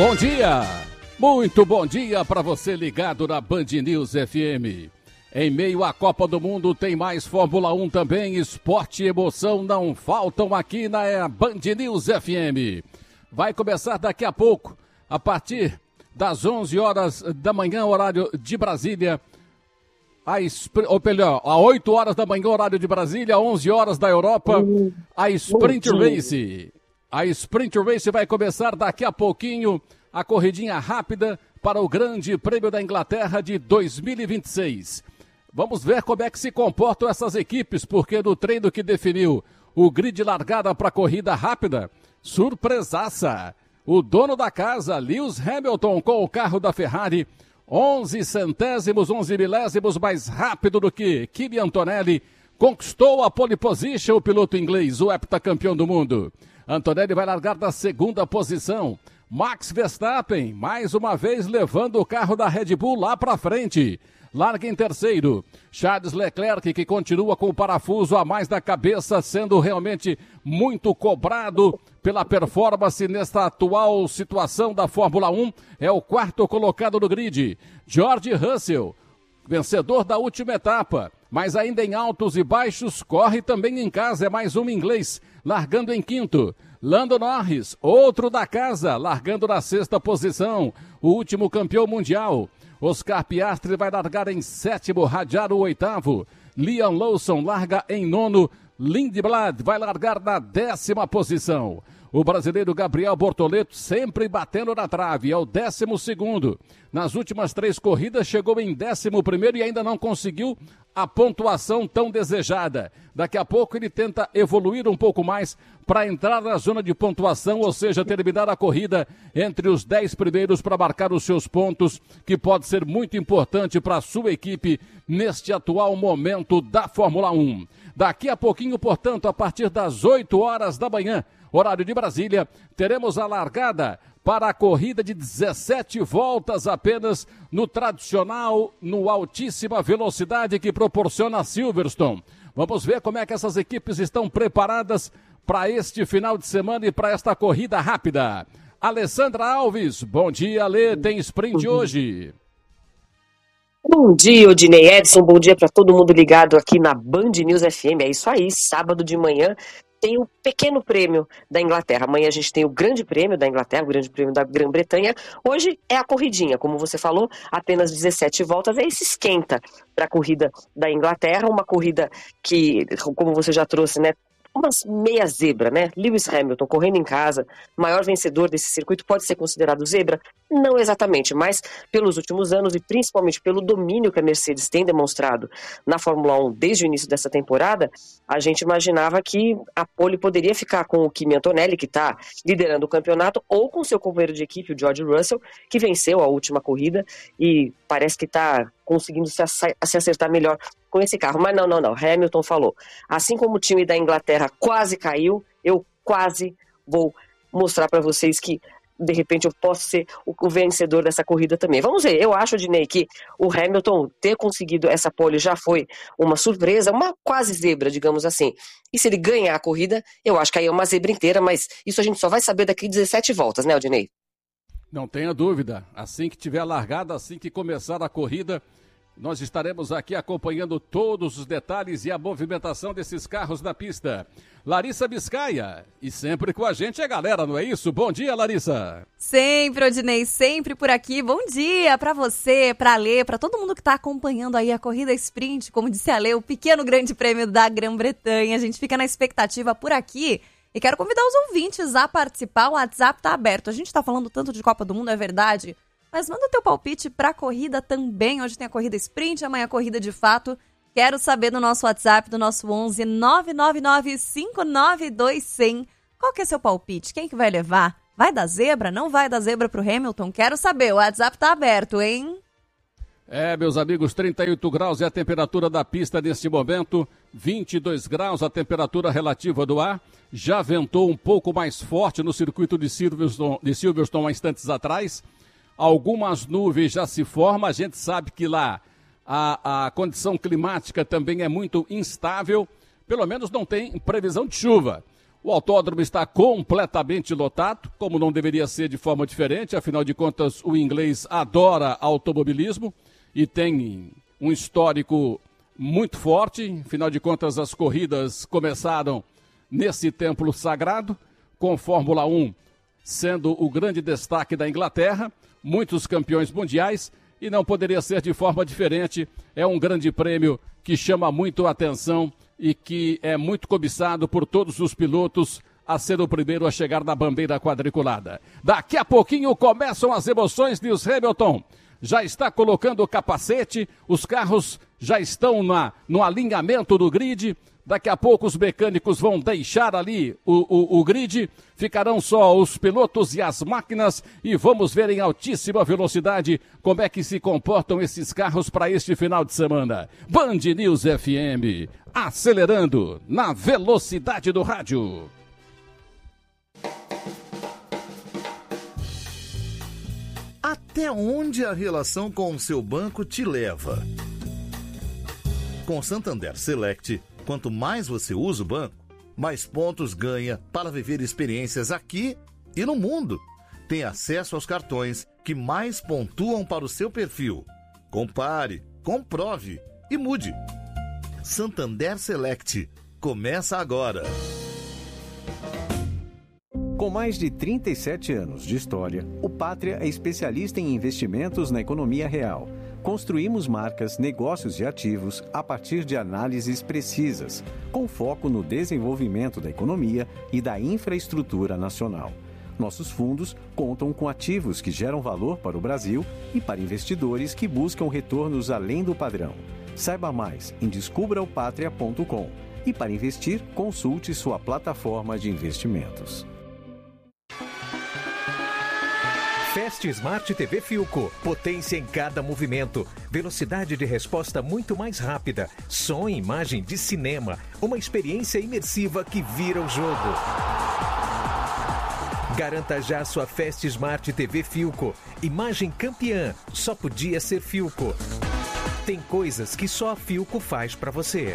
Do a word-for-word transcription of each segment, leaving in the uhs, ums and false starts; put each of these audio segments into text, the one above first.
Bom dia, muito bom dia para você ligado na Band News F M. Em meio à Copa do Mundo tem mais Fórmula um também, esporte e emoção não faltam aqui na Band News F M. Vai começar daqui a pouco, a partir das onze horas da manhã, horário de Brasília, a, ou melhor, às oito horas da manhã, horário de Brasília, onze horas da Europa, a Sprint Race. A Sprint Race vai começar daqui a pouquinho, a corridinha rápida para o Grande Prêmio da Inglaterra de dois mil e vinte e seis. Vamos ver como é que se comportam essas equipes, porque no treino que definiu o grid largada para a corrida rápida, surpresaça. O dono da casa, Lewis Hamilton, com o carro da Ferrari, onze centésimos, onze milésimos mais rápido do que Kimi Antonelli, conquistou a pole position, o piloto inglês, o heptacampeão do mundo. Antonelli vai largar da segunda posição. Max Verstappen, mais uma vez levando o carro da Red Bull lá para frente. Larga em terceiro. Charles Leclerc, que continua com o parafuso a mais da cabeça, sendo realmente muito cobrado pela performance nesta atual situação da Fórmula um. É o quarto colocado no grid. George Russell, vencedor da última etapa, mas ainda em altos e baixos, corre também em casa, é mais um inglês, largando em quinto. Lando Norris, outro da casa, largando na sexta posição, o último campeão mundial. Oscar Piastri vai largar em sétimo, Radiar o oitavo. Liam Lawson larga em nono, Lindblad vai largar na décima posição. O brasileiro Gabriel Bortoleto sempre batendo na trave, é o décimo segundo. Nas últimas três corridas chegou em décimo primeiro e ainda não conseguiu a pontuação tão desejada. Daqui a pouco ele tenta evoluir um pouco mais para entrar na zona de pontuação, ou seja, terminar a corrida entre os dez primeiros para marcar os seus pontos, que pode ser muito importante para a sua equipe neste atual momento da Fórmula um. Daqui a pouquinho, portanto, a partir das oito horas da manhã, horário de Brasília, teremos a largada para a corrida de dezessete voltas apenas no tradicional, no altíssima velocidade que proporciona a Silverstone. Vamos ver como é que essas equipes estão preparadas para este final de semana e para esta corrida rápida. Alessandra Alves, bom dia, Alê, tem sprint hoje. Bom dia, Odinei Edson, bom dia para todo mundo ligado aqui na Band News F M. É isso aí, sábado de manhã tem o pequeno prêmio da Inglaterra. Amanhã a gente tem o grande prêmio da Inglaterra, o grande prêmio da Grã-Bretanha. Hoje é a corridinha, como você falou, apenas dezessete voltas. Aí se esquenta para a corrida da Inglaterra, uma corrida que, como você já trouxe, né, uma meia zebra, né? Lewis Hamilton correndo em casa, maior vencedor desse circuito, pode ser considerado zebra? Não exatamente, mas pelos últimos anos e principalmente pelo domínio que a Mercedes tem demonstrado na Fórmula um desde o início dessa temporada, a gente imaginava que a pole poderia ficar com o Kimi Antonelli, que está liderando o campeonato, ou com seu companheiro de equipe, o George Russell, que venceu a última corrida e parece que está conseguindo se acertar melhor com esse carro. Mas não, não, não. Hamilton falou. Assim como o time da Inglaterra quase caiu, eu quase vou mostrar para vocês que, de repente, eu posso ser o, o vencedor dessa corrida também. Vamos ver. Eu acho, Dinei, que o Hamilton ter conseguido essa pole já foi uma surpresa, uma quase zebra, digamos assim. E se ele ganhar a corrida, eu acho que aí é uma zebra inteira, mas isso a gente só vai saber daqui dezessete voltas, né, Odinei? Não tenha dúvida. Assim que tiver largada, assim que começar a corrida, nós estaremos aqui acompanhando todos os detalhes e a movimentação desses carros na pista. Larissa Biscaia, e sempre com a gente é galera, não é isso? Bom dia, Larissa. Sempre, Odinei, sempre por aqui. Bom dia para você, para a Lê, para todo mundo que está acompanhando aí a corrida sprint, como disse a Lê, o pequeno grande prêmio da Grã-Bretanha. A gente fica na expectativa por aqui. E quero convidar os ouvintes a participar, o WhatsApp está aberto. A gente está falando tanto de Copa do Mundo, é verdade, mas manda o teu palpite para a corrida também. Hoje tem a corrida sprint, amanhã a corrida de fato. Quero saber no nosso WhatsApp, do nosso onze nove nove nove cinco nove dois zero zero. Qual que é seu palpite? Quem que vai levar? Vai dar zebra? Não vai dar zebra pro Hamilton? Quero saber, o WhatsApp tá aberto, hein? É, meus amigos, trinta e oito graus é a temperatura da pista neste momento, vinte e dois graus a temperatura relativa do ar. Já ventou um pouco mais forte no circuito de Silverstone, de Silverstone há instantes atrás. Algumas nuvens já se formam, a gente sabe que lá a, a condição climática também é muito instável, pelo menos não tem previsão de chuva. O autódromo está completamente lotado, como não deveria ser de forma diferente, afinal de contas o inglês adora automobilismo e tem um histórico muito forte, afinal de contas as corridas começaram nesse templo sagrado, com Fórmula um sendo o grande destaque da Inglaterra, muitos campeões mundiais e não poderia ser de forma diferente, é um grande prêmio que chama muito a atenção e que é muito cobiçado por todos os pilotos a ser o primeiro a chegar na bandeira quadriculada. Daqui a pouquinho começam as emoções. Lewis Hamilton já está colocando o capacete, os carros já estão na, no alinhamento do grid. Daqui a pouco os mecânicos vão deixar ali o, o, o grid, ficarão só os pilotos e as máquinas e vamos ver em altíssima velocidade como é que se comportam esses carros para este final de semana. Band News F M, acelerando na velocidade do rádio. Até onde a relação com o seu banco te leva? Com Santander Select, quanto mais você usa o banco, mais pontos ganha para viver experiências aqui e no mundo. Tem acesso aos cartões que mais pontuam para o seu perfil. Compare, comprove e mude. Santander Select. Começa agora. Com mais de trinta e sete anos de história, o Pátria é especialista em investimentos na economia real. Construímos marcas, negócios e ativos a partir de análises precisas, com foco no desenvolvimento da economia e da infraestrutura nacional. Nossos fundos contam com ativos que geram valor para o Brasil e para investidores que buscam retornos além do padrão. Saiba mais em descubra o pátria ponto com e para investir, consulte sua plataforma de investimentos. Fast Smart T V Philco, potência em cada movimento, velocidade de resposta muito mais rápida, som e imagem de cinema, uma experiência imersiva que vira o jogo. Garanta já sua Fast Smart T V Philco, imagem campeã, só podia ser Philco. Tem coisas que só a Philco faz para você.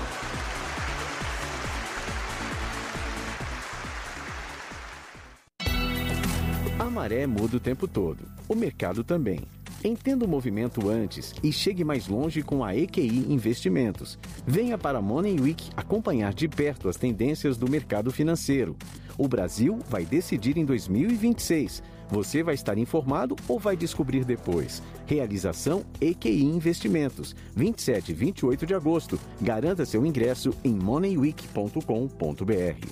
A maré muda o tempo todo, o mercado também. Entenda o movimento antes e chegue mais longe com a E Q I Investimentos. Venha para a Money Week acompanhar de perto as tendências do mercado financeiro. O Brasil vai decidir em dois mil e vinte e seis. Você vai estar informado ou vai descobrir depois? Realização E Q I Investimentos, vinte e sete e vinte e oito de agosto. Garanta seu ingresso em money week ponto com ponto b r.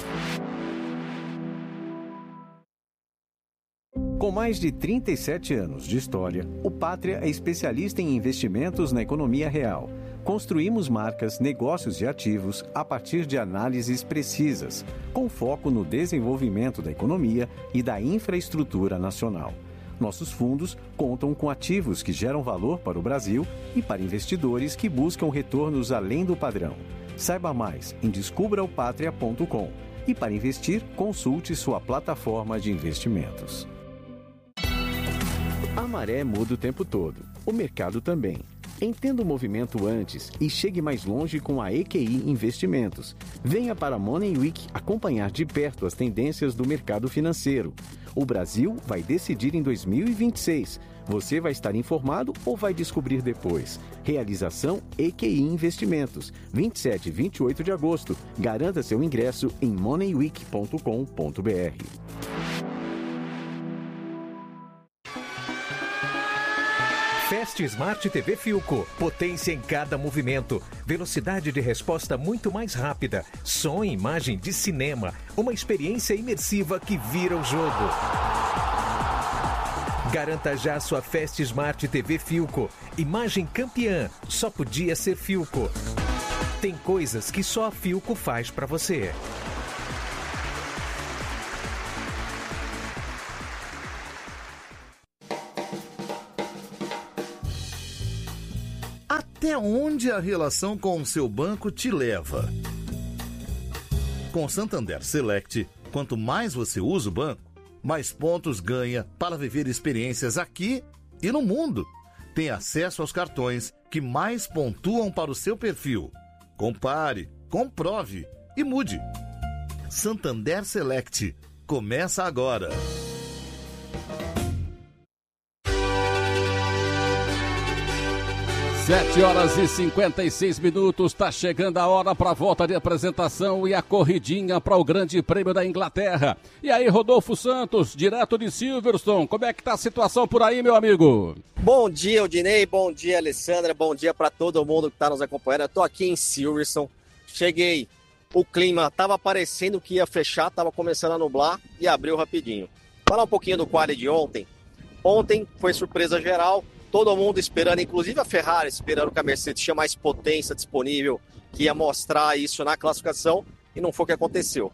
Com mais de trinta e sete anos de história, o Pátria é especialista em investimentos na economia real. Construímos marcas, negócios e ativos a partir de análises precisas, com foco no desenvolvimento da economia e da infraestrutura nacional. Nossos fundos contam com ativos que geram valor para o Brasil e para investidores que buscam retornos além do padrão. Saiba mais em descubra o pátria ponto com e para investir, consulte sua plataforma de investimentos. A maré muda o tempo todo, o mercado também. Entenda o movimento antes e chegue mais longe com a E Q I Investimentos. Venha para a Money Week acompanhar de perto as tendências do mercado financeiro. O Brasil vai decidir em dois mil e vinte e seis. Você vai estar informado ou vai descobrir depois? Realização E Q I Investimentos, vinte e sete e vinte e oito de agosto. Garanta seu ingresso em money week ponto com ponto b r. Fast Smart T V Philco, potência em cada movimento, velocidade de resposta muito mais rápida, som e imagem de cinema, uma experiência imersiva que vira o jogo. Garanta já sua Fast Smart T V Philco, imagem campeã, só podia ser Philco. Tem coisas que só a Philco faz para você. Até onde a relação com o seu banco te leva? Com Santander Select, quanto mais você usa o banco, mais pontos ganha para viver experiências aqui e no mundo. Tem acesso aos cartões que mais pontuam para o seu perfil. Compare, comprove e mude. Santander Select. Começa agora. Sete horas e cinquenta e seis minutos, está chegando a hora para a volta de apresentação e a corridinha para o Grande Prêmio da Inglaterra. E aí, Rodolfo Santos, direto de Silverstone, como é que tá a situação por aí, meu amigo? Bom dia, Odinei, bom dia, Alessandra, bom dia para todo mundo que está nos acompanhando. Eu tô aqui em Silverstone, cheguei, o clima tava parecendo que ia fechar, tava começando a nublar e abriu rapidinho. Falar um pouquinho do quali de ontem. Ontem foi surpresa geral. Todo mundo esperando, inclusive a Ferrari, esperando que a Mercedes tinha mais potência disponível, que ia mostrar isso na classificação, e não foi o que aconteceu.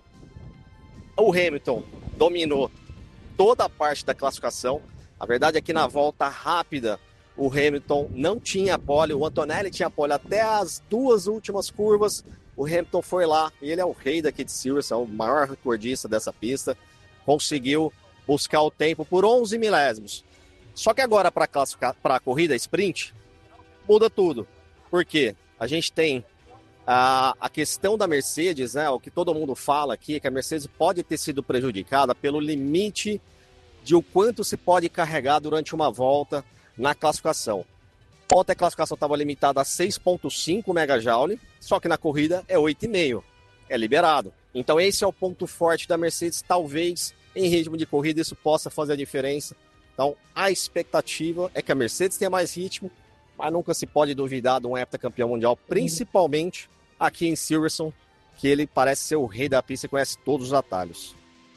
O Hamilton dominou toda a parte da classificação. A verdade é que na volta rápida, o Hamilton não tinha pole, o Antonelli tinha pole até as duas últimas curvas. O Hamilton foi lá, e ele é o rei daqui de Silverstone, é o maior recordista dessa pista, conseguiu buscar o tempo por onze milésimos. Só que agora para classificar para a corrida sprint muda tudo. Por quê? A gente tem a, a questão da Mercedes, né? O que todo mundo fala aqui é que a Mercedes pode ter sido prejudicada pelo limite de o quanto se pode carregar durante uma volta na classificação. Ontem a classificação estava limitada a seis vírgula cinco megajoule, só que na corrida é oito vírgula cinco, é liberado. Então esse é o ponto forte da Mercedes, talvez em ritmo de corrida isso possa fazer a diferença. Então, a expectativa é que a Mercedes tenha mais ritmo, mas nunca se pode duvidar de um heptacampeão mundial, principalmente aqui em Silverstone, que ele parece ser o rei da pista e conhece todos os atalhos.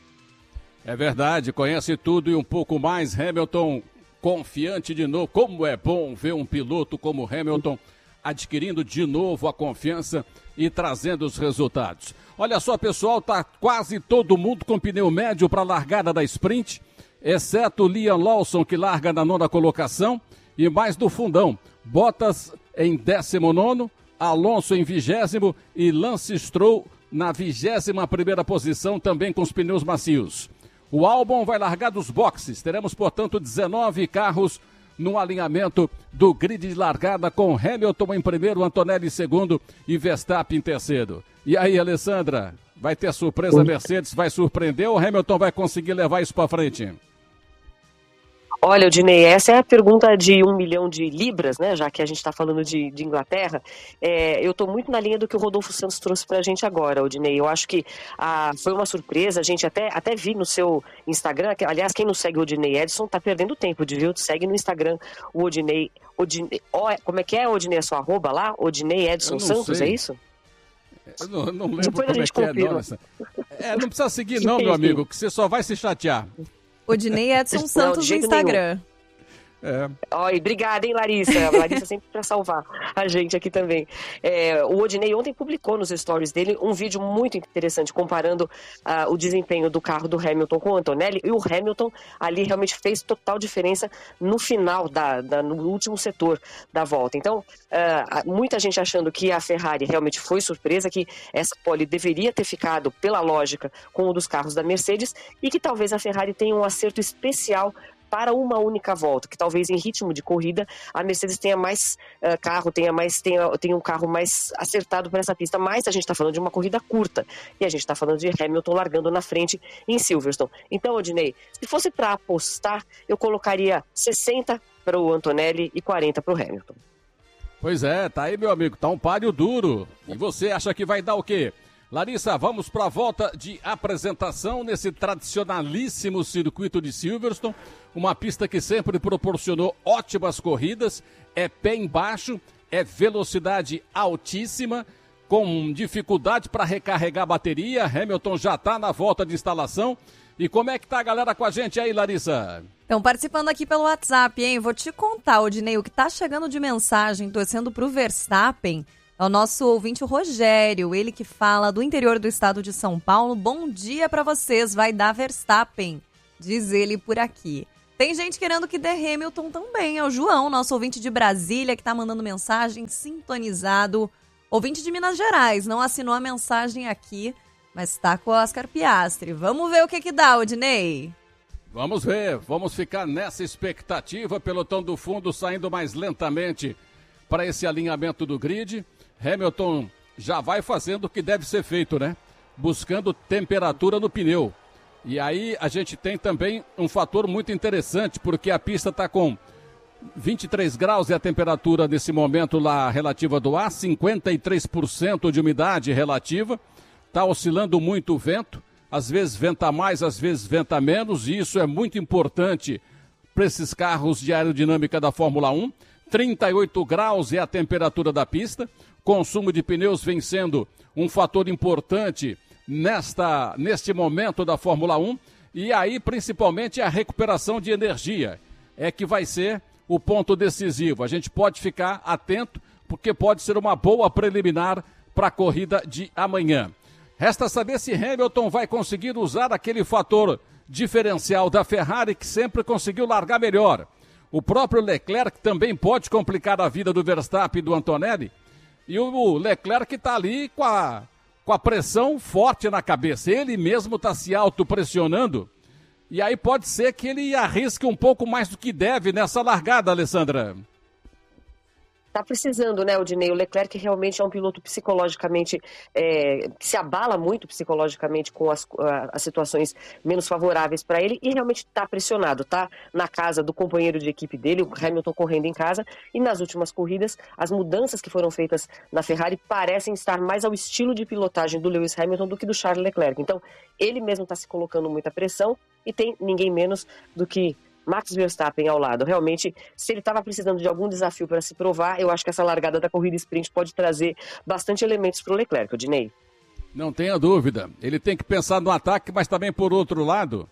É verdade, conhece tudo e um pouco mais. Hamilton confiante de novo. Como é bom ver um piloto como Hamilton adquirindo de novo a confiança e trazendo os resultados. Olha só, pessoal, tá quase todo mundo com pneu médio para a largada da sprint, exceto Liam Lawson, que larga na nona colocação, e mais do fundão. Bottas em décimo nono, Alonso em vigésimo e Lance Stroll na vigésima primeira posição, também com os pneus macios. O Albon vai largar dos boxes. Teremos, portanto, dezenove carros no alinhamento do grid de largada, com Hamilton em primeiro, Antonelli em segundo e Verstappen em terceiro. E aí, Alessandra, vai ter surpresa? Mercedes vai surpreender ou Hamilton vai conseguir levar isso para frente? Olha, Odinei, essa é a pergunta de um milhão de libras, né? Já que a gente está falando de, de Inglaterra. É, eu estou muito na linha do que o Rodolfo Santos trouxe para a gente agora, Odinei. Eu acho que ah, foi uma surpresa. A gente até, até vi no seu Instagram, que, aliás, quem não segue o Odinei Edson está perdendo tempo, viu? Segue no Instagram o Odinei. Odinei oh, como é que é, Odinei? A sua arroba lá? Odinei Edson Santos, sei. É isso? Eu não, não lembro Depois como a gente é que confirma. é, nossa. É, não precisa seguir não, meu amigo, que você só vai se chatear. Odinei Edson Não, Santos de no jeito Instagram. É. Oi, obrigada, hein, Larissa? A Larissa sempre para salvar a gente aqui também. É, o Odinei ontem publicou nos stories dele um vídeo muito interessante comparando uh, o desempenho do carro do Hamilton com o Antonelli, e o Hamilton ali realmente fez total diferença no final, da, da, no último setor da volta. Então, uh, muita gente achando que a Ferrari realmente foi surpresa, que essa pole deveria ter ficado, pela lógica, com um dos carros da Mercedes, e que talvez a Ferrari tenha um acerto especial para uma única volta, que talvez em ritmo de corrida a Mercedes tenha mais uh, carro, tenha, mais, tenha, tenha um carro mais acertado para essa pista, mas a gente está falando de uma corrida curta, e a gente está falando de Hamilton largando na frente em Silverstone. Então, Odinei, se fosse para apostar, eu colocaria sessenta para o Antonelli e quarenta para o Hamilton. Pois é, tá aí, meu amigo, tá um páreo duro. E você acha que vai dar o quê? Larissa, vamos para a volta de apresentação nesse tradicionalíssimo circuito de Silverstone, uma pista que sempre proporcionou ótimas corridas, é pé embaixo, é velocidade altíssima, com dificuldade para recarregar a bateria. Hamilton já está na volta de instalação. E como é que tá a galera com a gente aí, Larissa? Estão participando aqui pelo WhatsApp, hein? Vou te contar, Odinei, o que tá chegando de mensagem torcendo pro Verstappen. É o nosso ouvinte, o Rogério, ele que fala do interior do estado de São Paulo. Bom dia pra vocês, vai dar Verstappen, diz ele por aqui. Tem gente querendo que dê Hamilton também, é o João, nosso ouvinte de Brasília, que tá mandando mensagem, sintonizado. Ouvinte de Minas Gerais, não assinou a mensagem aqui, mas tá com o Oscar Piastri. Vamos ver o que que dá, Odinei. Vamos ver, vamos ficar nessa expectativa, pelotão do fundo saindo mais lentamente para esse alinhamento do grid. Hamilton já vai fazendo o que deve ser feito, né? buscando temperatura no pneu. E aí a gente tem também um fator muito interessante, porque a pista está com vinte e três graus é a temperatura nesse momento lá relativa do ar, cinquenta e três por cento de umidade relativa, está oscilando muito o vento, às vezes venta mais, às vezes venta menos, e isso é muito importante para esses carros de aerodinâmica da Fórmula um. trinta e oito graus é a temperatura da pista, consumo de pneus vem sendo um fator importante nesta, neste momento da Fórmula um, e aí principalmente a recuperação de energia é que vai ser o ponto decisivo. A gente pode ficar atento, porque pode ser uma boa preliminar para a corrida de amanhã. Resta saber se Hamilton vai conseguir usar aquele fator diferencial da Ferrari, que sempre conseguiu largar melhor. O próprio Leclerc também pode complicar a vida do Verstappen e do Antonelli, e o Leclerc está ali com a, com a pressão forte na cabeça. Ele mesmo está se autopressionando. E aí pode ser que ele arrisque um pouco mais do que deve nessa largada, Alessandra. Tá precisando, né, Odinei? O Leclerc realmente é um piloto psicologicamente, é, que se abala muito psicologicamente com as, as situações menos favoráveis para ele, e realmente está pressionado, tá na casa do companheiro de equipe dele, o Hamilton, correndo em casa, e nas últimas corridas, as mudanças que foram feitas na Ferrari parecem estar mais ao estilo de pilotagem do Lewis Hamilton do que do Charles Leclerc. Então, ele mesmo está se colocando muita pressão, e tem ninguém menos do que Max Verstappen ao lado. Realmente, se ele estava precisando de algum desafio para se provar, eu acho que essa largada da corrida sprint pode trazer bastante elementos para o Leclerc, Odinei. Não tenha dúvida. Ele tem que pensar no ataque, mas também, por outro lado,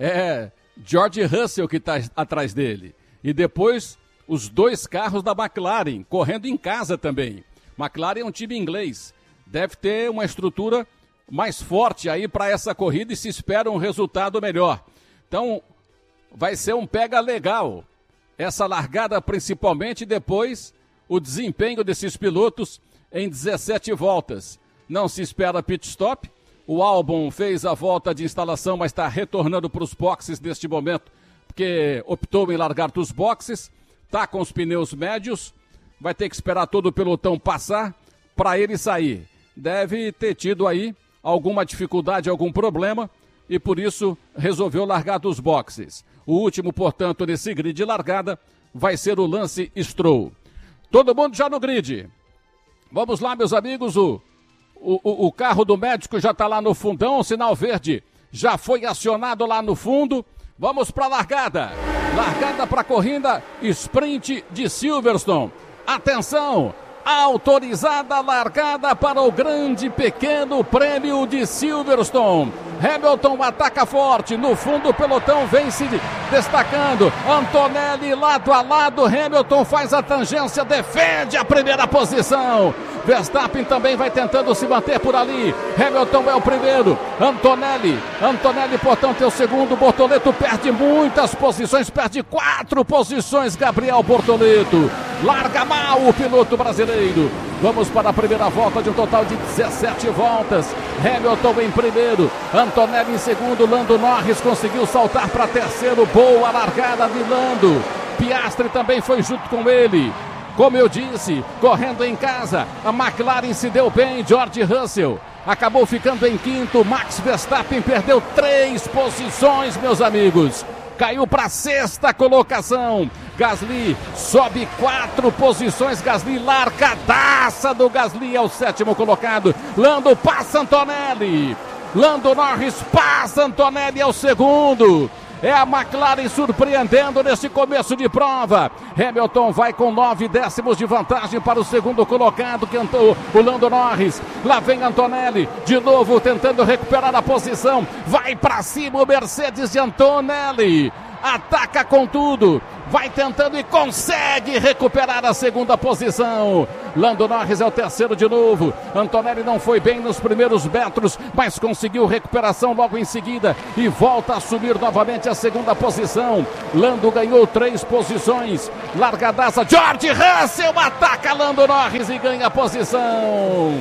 é George Russell que está atrás dele. E depois, os dois carros da McLaren, correndo em casa também. McLaren é um time inglês. Deve ter uma estrutura mais forte aí para essa corrida e se espera um resultado melhor. Então, vai ser um pega legal. Essa largada, principalmente, depois o desempenho desses pilotos em dezessete voltas. Não se espera pit stop. O Albon fez a volta de instalação, mas está retornando para os boxes neste momento, porque optou em largar dos boxes. Está com os pneus médios. Vai ter que esperar todo o pelotão passar para ele sair. Deve ter tido aí alguma dificuldade, algum problema, e por isso resolveu largar dos boxes. O último, portanto, nesse grid de largada vai ser o Lance Stroll. Todo mundo já no grid. Vamos lá, meus amigos, o, o, o carro do médico já está lá no fundão, o sinal verde já foi acionado lá no fundo. Vamos para a largada. Largada para a corrida sprint de Silverstone. Atenção! Autorizada a largada para o grande pequeno prêmio de Silverstone. Hamilton ataca forte, no fundo o pelotão vem se destacando. Antonelli lado a lado, Hamilton faz a tangência, defende a primeira posição. Verstappen também vai tentando se manter por ali. Hamilton é o primeiro, Antonelli, Antonelli portanto é o segundo. Bortoleto perde muitas posições, perde quatro posições, Gabriel Bortoleto. Larga mal o piloto brasileiro. Vamos para a primeira volta de um total de dezessete voltas. Hamilton em primeiro, Antonelli em segundo, Lando Norris conseguiu saltar para terceiro. Boa largada de Lando. Piastri também foi junto com ele. Como eu disse, correndo em casa, a McLaren se deu bem. George Russell acabou ficando em quinto. Max Verstappen perdeu três posições, meus amigos. Caiu para a sexta colocação. Gasly sobe quatro posições. Gasly, largadaça do Gasly, é o sétimo colocado. Lando passa Antonelli. Lando Norris passa Antonelli, é o segundo. É a McLaren surpreendendo nesse começo de prova. Hamilton vai com nove décimos de vantagem para o segundo colocado, que entrou o Lando Norris. Lá vem Antonelli, de novo tentando recuperar a posição. Vai para cima o Mercedes de Antonelli. Ataca com tudo, vai tentando e consegue recuperar a segunda posição. Lando Norris é o terceiro de novo. Antonelli não foi bem nos primeiros metros, mas conseguiu recuperação logo em seguida e volta a assumir novamente a segunda posição. Lando ganhou três posições. Largadaça, George Russell ataca Lando Norris e ganha a posição.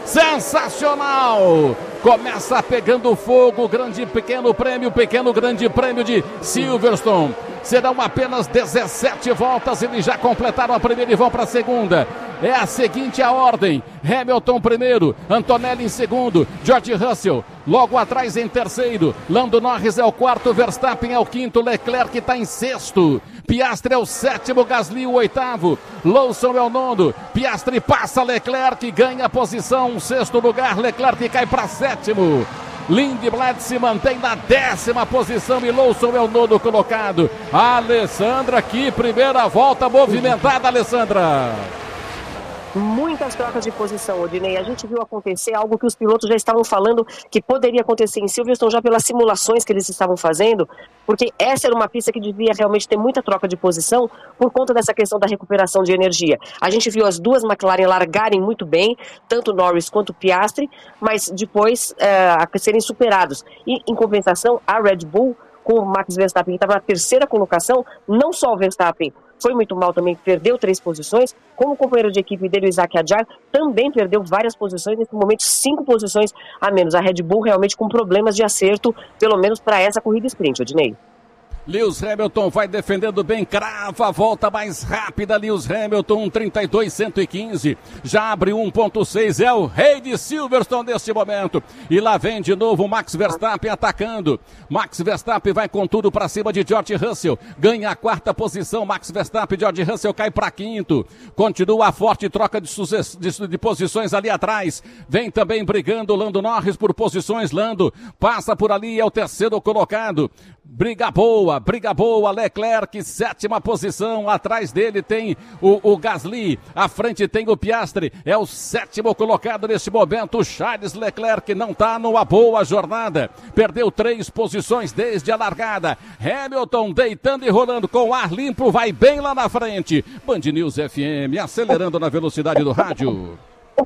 Sensacional! Começa pegando fogo, grande pequeno prêmio, pequeno grande prêmio de Silverstone. Serão apenas dezessete voltas, eles já completaram a primeira e vão para a segunda. É a seguinte a ordem: Hamilton primeiro, Antonelli em segundo, George Russell logo atrás em terceiro, Lando Norris é o quarto, Verstappen é o quinto, Leclerc está em sexto, Piastri é o sétimo, Gasly o oitavo, Lawson é o nono, Piastri passa Leclerc, ganha a posição, sexto lugar, Leclerc cai para sétimo. Lindblad se mantém na décima posição e Lawson é o nono colocado. Alessandra, que primeira volta movimentada, Alessandra. Muitas trocas de posição, Odinei. A gente viu acontecer algo que os pilotos já estavam falando que poderia acontecer em Silverstone já pelas simulações que eles estavam fazendo, porque essa era uma pista que devia realmente ter muita troca de posição por conta dessa questão da recuperação de energia. A gente viu as duas McLaren largarem muito bem, tanto Norris quanto Piastri, mas depois é, serem superados. E, em compensação, a Red Bull, com o Max Verstappen, que estava na terceira colocação, não só o Verstappen foi muito mal também, perdeu três posições, como o companheiro de equipe dele, o Isaac Adjar, também perdeu várias posições, nesse momento cinco posições a menos. A Red Bull realmente com problemas de acerto, pelo menos para essa corrida sprint, Odinei. Lewis Hamilton vai defendendo bem, crava a volta mais rápida, Lewis Hamilton, um trinta e dois, cento e quinze, já abre um ponto seis, é o rei de Silverstone neste momento, e lá vem de novo Max Verstappen atacando, Max Verstappen vai com tudo para cima de George Russell, ganha a quarta posição, Max Verstappen, George Russell cai para quinto, continua a forte troca de, de, de posições ali atrás, vem também brigando Lando Norris por posições, Lando passa por ali, é o terceiro colocado, briga boa, briga boa, Leclerc, sétima posição, atrás dele tem o, o Gasly, à frente tem o Piastri, é o sétimo colocado neste momento, o Charles Leclerc não está numa boa jornada, perdeu três posições desde a largada, Hamilton deitando e rolando com ar limpo, vai bem lá na frente, Band News F M, acelerando na velocidade do rádio.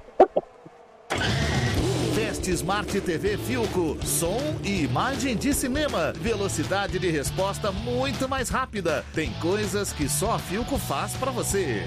Smart T V Filco, som e imagem de cinema, velocidade de resposta muito mais rápida. Tem coisas que só a Filco faz pra você.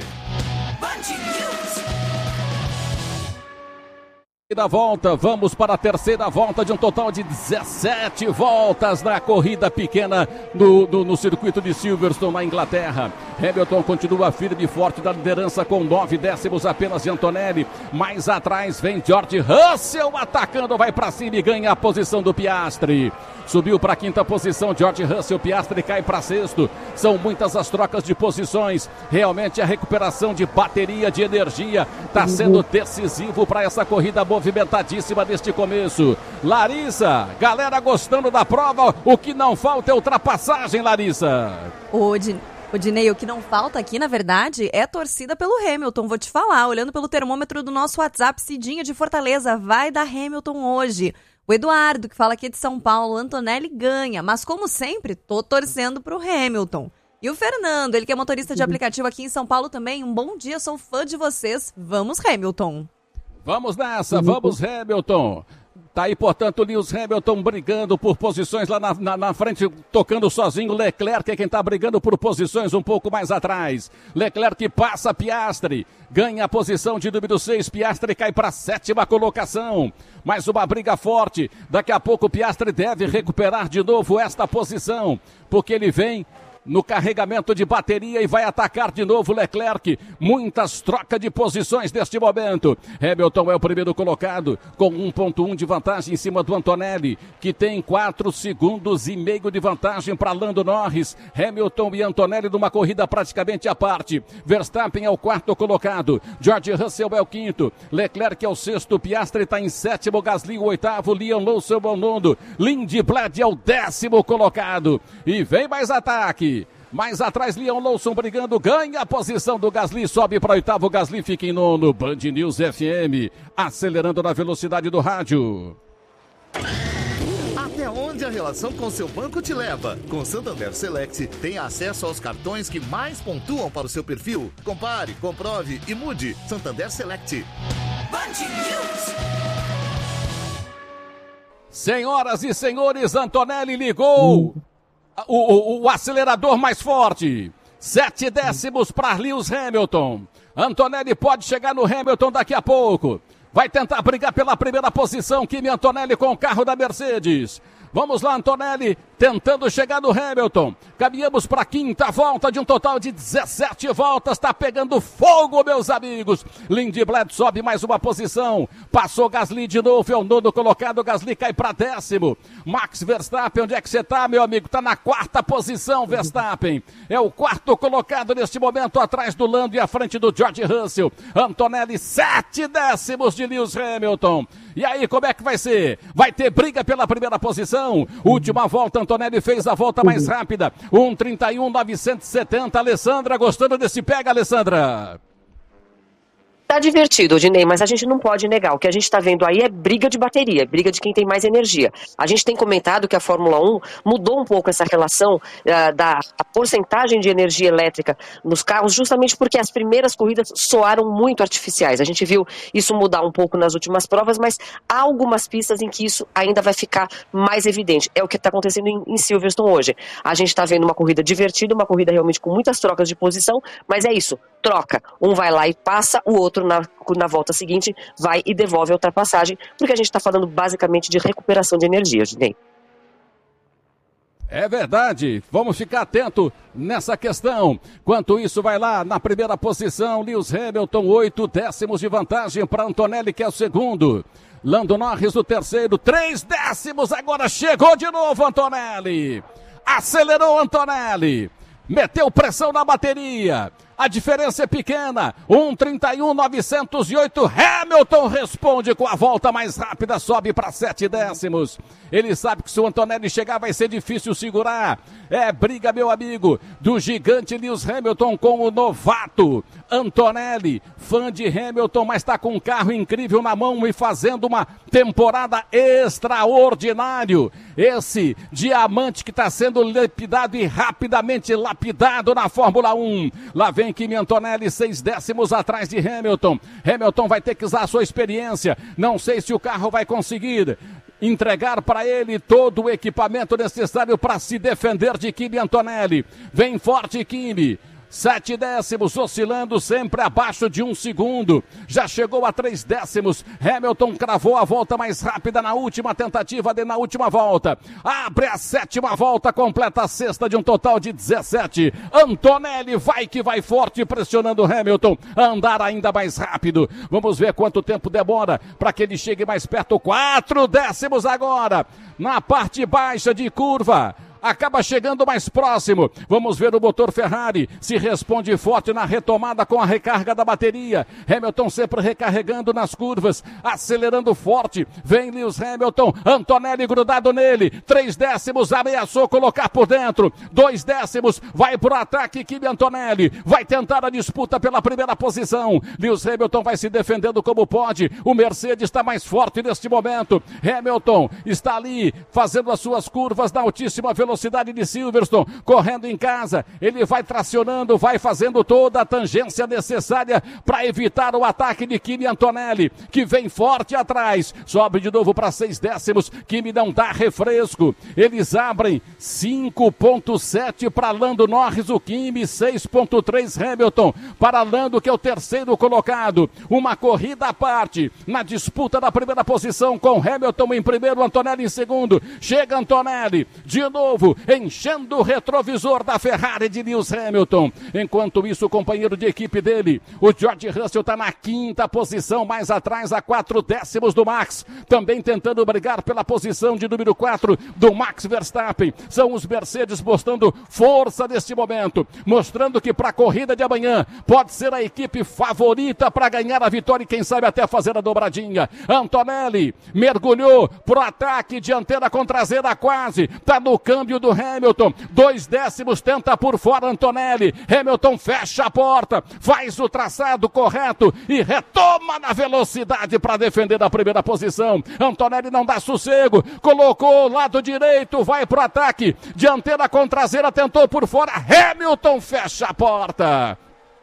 Da volta, vamos para a terceira volta de um total de dezessete voltas na corrida pequena no, no, no circuito de Silverstone, na Inglaterra. Hamilton continua firme e forte da liderança com nove décimos apenas de Antonelli. Mais atrás vem George Russell atacando, vai para cima e ganha a posição do Piastri. Subiu para a quinta posição, George Russell, Piastri cai para sexto. São muitas as trocas de posições. Realmente a recuperação de bateria de energia está sendo decisivo para essa corrida movimentadíssima deste começo. Larissa, galera gostando da prova, o que não falta é ultrapassagem, Larissa. O Odinei, o que não falta aqui, na verdade, é torcida pelo Hamilton. Vou te falar, olhando pelo termômetro do nosso WhatsApp, Cidinha de Fortaleza, vai dar Hamilton hoje. O Eduardo, que fala aqui de São Paulo, Antonelli ganha, mas como sempre, tô torcendo pro Hamilton. E o Fernando, ele que é motorista de aplicativo aqui em São Paulo também, um bom dia, sou fã de vocês, vamos Hamilton. Vamos nessa, vamos Hamilton. Tá aí, portanto, Lewis Hamilton brigando por posições lá na, na, na frente, tocando sozinho. Leclerc é quem tá brigando por posições um pouco mais atrás. Leclerc passa Piastri, ganha a posição de número seis. Piastri cai para a sétima colocação. Mais uma briga forte. Daqui a pouco Piastri deve recuperar de novo esta posição, porque ele vem no carregamento de bateria e vai atacar de novo Leclerc. Muitas trocas de posições neste momento. Hamilton é o primeiro colocado com um ponto um de vantagem em cima do Antonelli, que tem quatro segundos e meio de vantagem para Lando Norris. Hamilton e Antonelli numa corrida praticamente à parte. Verstappen é o quarto colocado, George Russell é o quinto, Leclerc é o sexto, Piastri está em sétimo, Gasly o oitavo, Liam Lawson é o nono, Lindblad é o décimo colocado. E vem mais ataque. Mais atrás, Liam Lawson brigando, ganha a posição do Gasly, sobe para oitavo, Gasly fica em nono. Band News F M, acelerando na velocidade do rádio. Até onde a relação com seu banco te leva? Com Santander Select, tem acesso aos cartões que mais pontuam para o seu perfil. Compare, comprove e mude. Santander Select. Band News. Senhoras e senhores, Antonelli ligou O, o, o acelerador mais forte, sete décimos para Lewis Hamilton. Antonelli pode chegar no Hamilton daqui a pouco. Vai tentar brigar pela primeira posição, Kimi Antonelli com o carro da Mercedes. Vamos lá, Antonelli tentando chegar no Hamilton. Caminhamos para a quinta volta de um total de dezessete voltas. Está pegando fogo, meus amigos. Lindblad sobe mais uma posição. Passou Gasly de novo, é o nono colocado. Gasly cai para décimo. Max Verstappen, onde é que você está, meu amigo? Está na quarta posição, Verstappen. É o quarto colocado neste momento, atrás do Lando e à frente do George Russell. Antonelli, sete décimos de Lewis Hamilton. E aí, como é que vai ser? Vai ter briga pela primeira posição. Última volta, Antonelli fez a volta mais rápida. um trinta e um, novecentos e setenta. Alessandra, gostando desse pega, Alessandra? Tá divertido, Odinei, mas a gente não pode negar. O que a gente está vendo aí é briga de bateria, briga de quem tem mais energia. A gente tem comentado que a Fórmula um mudou um pouco essa relação uh, da a porcentagem de energia elétrica nos carros, justamente porque as primeiras corridas soaram muito artificiais. A gente viu isso mudar um pouco nas últimas provas, mas há algumas pistas em que isso ainda vai ficar mais evidente. É o que está acontecendo em, em Silverstone hoje. A gente está vendo uma corrida divertida, uma corrida realmente com muitas trocas de posição, mas é isso, troca. Um vai lá e passa, o outro Na, na volta seguinte vai e devolve a ultrapassagem, porque a gente está falando basicamente de recuperação de energia, Ginei. É verdade, vamos ficar atento nessa questão. Quanto isso, vai lá na primeira posição, Lewis Hamilton, oito décimos de vantagem para Antonelli, que é o segundo. Lando Norris, o terceiro, três décimos, agora chegou de novo Antonelli. Acelerou Antonelli, meteu pressão na bateria. A diferença é pequena, um trinta e um, novecentos e oito, Hamilton responde com a volta mais rápida, sobe para sete décimos. Ele sabe que se o Antonelli chegar vai ser difícil segurar. É briga, meu amigo, do gigante Lewis Hamilton com o novato Antonelli, fã de Hamilton, mas está com um carro incrível na mão e fazendo uma temporada extraordinária. Esse diamante que está sendo lapidado e rapidamente lapidado na Fórmula um. Lá vem Kimi Antonelli, seis décimos atrás de Hamilton. Hamilton vai ter que usar a sua experiência. Não sei se o carro vai conseguir entregar para ele todo o equipamento necessário para se defender de Kimi Antonelli. Vem forte Kimi. Sete décimos, oscilando sempre abaixo de um segundo. Já chegou a três décimos. Hamilton cravou a volta mais rápida na última tentativa de na última volta. Abre a sétima volta, completa a sexta de um total de dezessete. Antonelli vai que vai forte, pressionando Hamilton a andar ainda mais rápido. Vamos ver quanto tempo demora para que ele chegue mais perto. Quatro décimos agora, na parte baixa de curva. Acaba chegando mais próximo. Vamos ver o motor Ferrari se responde forte na retomada com a recarga da bateria. Hamilton sempre recarregando nas curvas, acelerando forte. Vem Lewis Hamilton, Antonelli grudado nele. Três décimos, ameaçou colocar por dentro. Dois décimos, vai pro ataque Kimi Antonelli. Vai tentar a disputa pela primeira posição. Lewis Hamilton vai se defendendo como pode. O Mercedes está mais forte neste momento. Hamilton está ali fazendo as suas curvas na altíssima velocidade. Velocidade de Silverstone, correndo em casa, ele vai tracionando, vai fazendo toda a tangência necessária para evitar o ataque de Kimi Antonelli, que vem forte atrás, sobe de novo para seis décimos, Kimi não dá refresco, eles abrem cinco ponto sete para Lando Norris, o Kimi, seis ponto três Hamilton, para Lando, que é o terceiro colocado, uma corrida à parte, na disputa da primeira posição, com Hamilton em primeiro, Antonelli em segundo, chega Antonelli, de novo, enchendo o retrovisor da Ferrari de Lewis Hamilton. Enquanto isso, o companheiro de equipe dele, o George Russell, está na quinta posição, mais atrás, a quatro décimos do Max. Também tentando brigar pela posição de número quatro do Max Verstappen. São os Mercedes mostrando força neste momento, mostrando que para a corrida de amanhã pode ser a equipe favorita para ganhar a vitória e quem sabe até fazer a dobradinha. Antonelli mergulhou pro ataque, dianteira com traseira quase, tá no câmbio do Hamilton, dois décimos, tenta por fora Antonelli, Hamilton fecha a porta, faz o traçado correto e retoma na velocidade para defender a primeira posição. Antonelli não dá sossego, colocou o lado direito, vai pro ataque, dianteira com traseira, tentou por fora, Hamilton fecha a porta.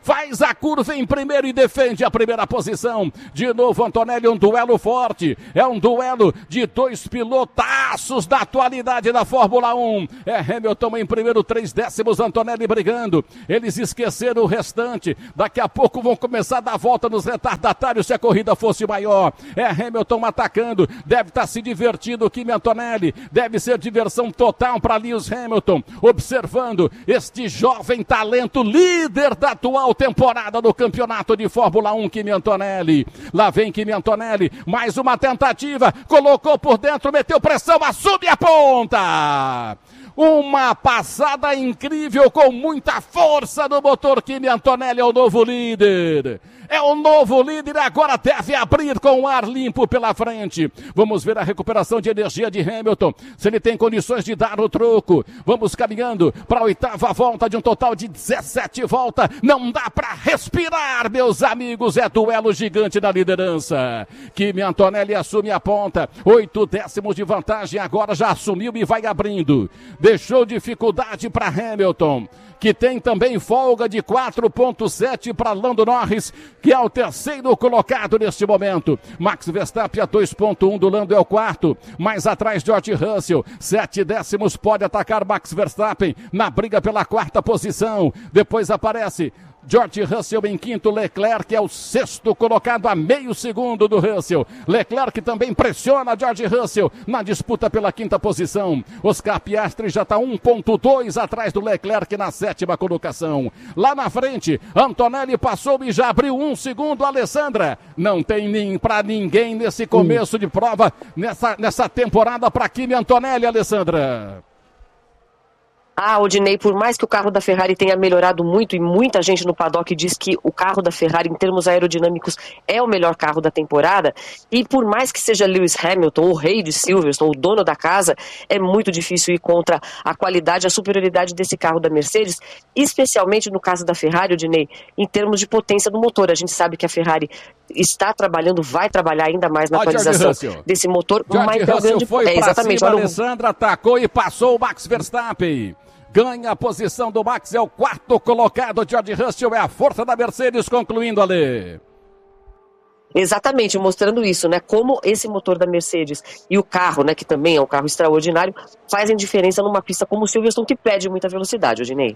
faz a curva em primeiro e defende a primeira posição. De novo, Antonelli, um duelo forte. É um duelo de dois pilotaços da atualidade da Fórmula um. É Hamilton em primeiro, três décimos, Antonelli brigando. Eles esqueceram o restante. Daqui a pouco vão começar a dar volta nos retardatários se a corrida fosse maior. É Hamilton atacando. Deve estar se divertindo o Kimi Antonelli. Deve ser diversão total para Lewis Hamilton. Observando este jovem talento, líder da atual temporada do campeonato de Fórmula um, Kimi Antonelli. Lá vem Kimi Antonelli, mais uma tentativa, colocou por dentro, meteu pressão, assume a ponta. Uma passada incrível com muita força no motor. Kimi Antonelli é o novo líder. É o novo líder, agora deve abrir com o ar limpo pela frente. Vamos ver a recuperação de energia de Hamilton, se ele tem condições de dar o troco. Vamos caminhando para a oitava volta de um total de dezessete voltas. Não dá para respirar, meus amigos. É duelo gigante da liderança. Kimi Antonelli assume a ponta. Oito décimos de vantagem, agora já assumiu e vai abrindo. Deixou dificuldade para Hamilton, que tem também folga de quatro ponto sete para Lando Norris, que é o terceiro colocado neste momento. Max Verstappen a dois ponto um do Lando é o quarto. Mais atrás, George Russell. Sete décimos pode atacar Max Verstappen na briga pela quarta posição. Depois aparece George Russell em quinto, Leclerc é o sexto colocado a meio segundo do Russell. Leclerc também pressiona George Russell na disputa pela quinta posição. Oscar Piastri já está um ponto dois atrás do Leclerc na sétima colocação. Lá na frente, Antonelli passou e já abriu um segundo. Alessandra, não tem nem para ninguém nesse começo de prova, nessa, nessa temporada para Kimi Antonelli, Alessandra. Ah, Odinei, por mais que o carro da Ferrari tenha melhorado muito, e muita gente no paddock diz que o carro da Ferrari, em termos aerodinâmicos, é o melhor carro da temporada, e por mais que seja Lewis Hamilton, o rei de Silverstone, o dono da casa, é muito difícil ir contra a qualidade, a superioridade desse carro da Mercedes, especialmente no caso da Ferrari, Odinei, em termos de potência do motor. A gente sabe que a Ferrari está trabalhando, vai trabalhar ainda mais na atualização desse motor. George mas Russell grande... foi é, para exatamente, cima, olha... Alessandra atacou e passou o Max Verstappen. Ganha a posição do Max, é o quarto colocado. George Russell é a força da Mercedes, concluindo ali. Exatamente, mostrando isso, né? Como esse motor da Mercedes e o carro, né, que também é um carro extraordinário, fazem diferença numa pista como o Silverstone, que pede muita velocidade, Odinei.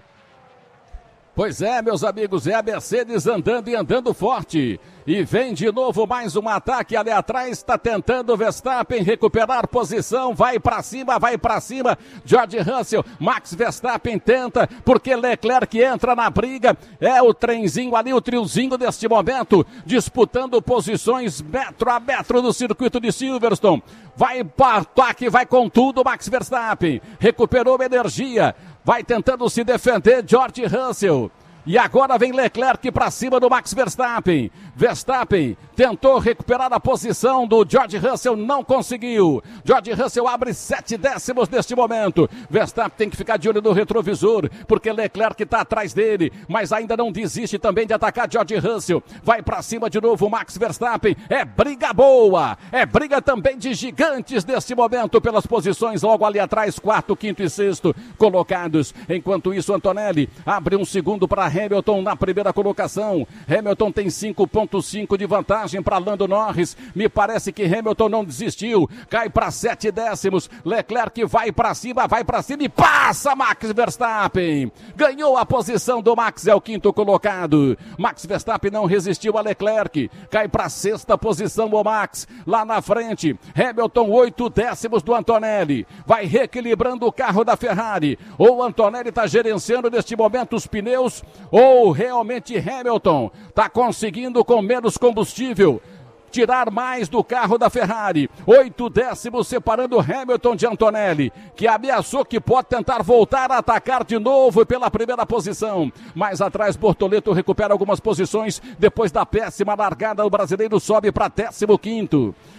Pois é, meus amigos, é a Mercedes andando e andando forte. E vem de novo mais um ataque ali atrás, está tentando o Verstappen recuperar posição, vai para cima, vai para cima, George Russell, Max Verstappen tenta, porque Leclerc entra na briga, é o trenzinho ali, o triozinho deste momento, disputando posições metro a metro no circuito de Silverstone. Vai para ataque, vai com tudo, Max Verstappen, recuperou energia, vai tentando se defender, George Russell. E agora vem Leclerc para cima do Max Verstappen. Verstappen tentou recuperar a posição do George Russell, não conseguiu. George Russell abre sete décimos neste momento. Verstappen tem que ficar de olho no retrovisor, porque Leclerc está atrás dele, mas ainda não desiste também de atacar George Russell. Vai para cima de novo o Max Verstappen. É briga boa, é briga também de gigantes neste momento pelas posições logo ali atrás, quarto, quinto e sexto colocados. Enquanto isso, Antonelli abre um segundo para Hamilton na primeira colocação. Hamilton tem cinco ponto cinco de vantagem para Lando Norris. Me parece que Hamilton não desistiu. Cai para sete décimos. Leclerc vai para cima, vai para cima e passa Max Verstappen. Ganhou a posição do Max, é o quinto colocado. Max Verstappen não resistiu a Leclerc. Cai para sexta posição o Max. Lá na frente, Hamilton oito décimos do Antonelli. Vai reequilibrando o carro da Ferrari. Ou o Antonelli está gerenciando neste momento os pneus, ou realmente Hamilton está conseguindo com menos combustível tirar mais do carro da Ferrari. Oito décimos separando Hamilton de Antonelli, que ameaçou que pode tentar voltar a atacar de novo pela primeira posição. Mais atrás, Bortoleto recupera algumas posições depois da péssima largada. O brasileiro sobe para décimo quinto.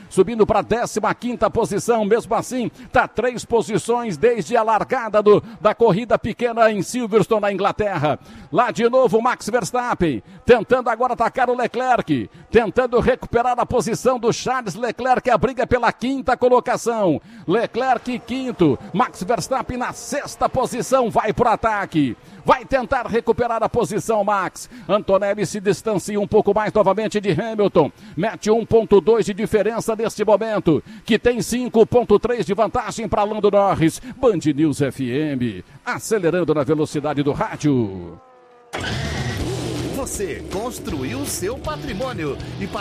subindo para a décima quinta posição. Mesmo assim, está três posições desde a largada do, da corrida pequena em Silverstone, na Inglaterra. Lá de novo, Max Verstappen, tentando agora atacar o Leclerc, tentando recuperar a posição do Charles Leclerc, a briga pela quinta colocação. Leclerc quinto, Max Verstappen na sexta posição, vai pro ataque. Vai tentar recuperar a posição, Max. Antonelli se distancia um pouco mais novamente de Hamilton. Mete um ponto dois de diferença neste momento, que tem cinco ponto três de vantagem para Lando Norris. Band News F M, acelerando na velocidade do rádio. Você construiu seu patrimônio e